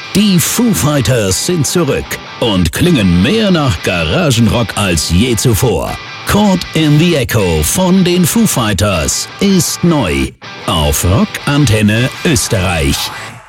Die Foo Fighters sind zurück und klingen mehr nach Garagenrock als je zuvor. Caught in the Echo von den Foo Fighters ist neu auf Rock Antenne Österreich.